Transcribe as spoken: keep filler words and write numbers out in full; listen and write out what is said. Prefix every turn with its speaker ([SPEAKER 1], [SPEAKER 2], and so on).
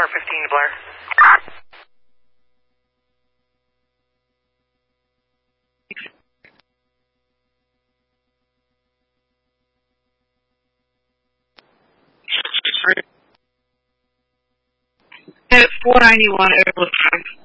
[SPEAKER 1] four fifteen to Blair.
[SPEAKER 2] At four ninety-one Airwood Drive.